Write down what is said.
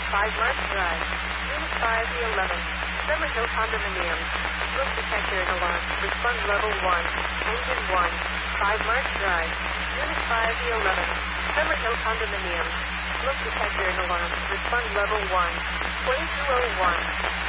5 Mark Drive, Unit 5E11, Summer Hill Condominiums. Smoke detector and alarm. Response level 1. Engine 1. 5 Mark Drive, Unit 5E11, Summer Hill Condominiums. Smoke detector and alarm. Response level 1. 2201.